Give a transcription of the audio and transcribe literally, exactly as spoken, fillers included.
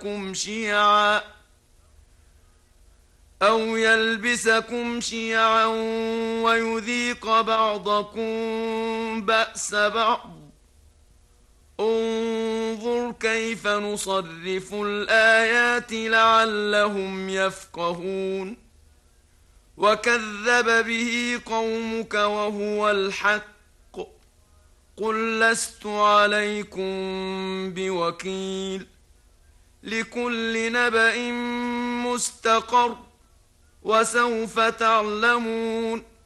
يلبسكم شيعا أو يلبسكم شيعا ويذيق بعضكم بأس بعض. انظر كيف نصرف الآيات لعلهم يفقهون. وكذب به قومك وهو الحق قل لست عليكم بوكيل. لكل نبأ مستقر وسوف تعلمون.